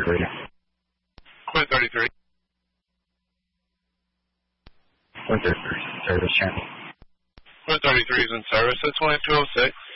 33. Quinn 33. Quinn 33, service channel. Quinn 33 is in service at 2206.